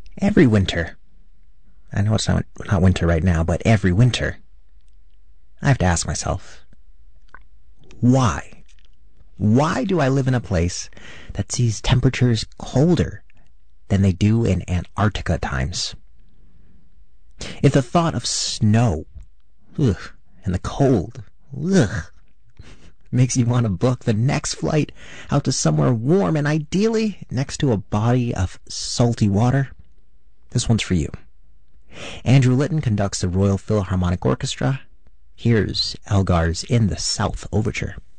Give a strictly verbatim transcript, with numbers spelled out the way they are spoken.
Every winter, I know it's not, not winter right now, but every winter, I have to ask myself, why? Why do I live in a place that sees temperatures colder than they do in Antarctica times? If the thought of snow, ugh, and the cold, ugh, makes you want to book the next flight out to somewhere warm and ideally next to a body of salty water, this one's for you. Andrew Litton conducts the Royal Philharmonic Orchestra. Here's Elgar's In the South Overture.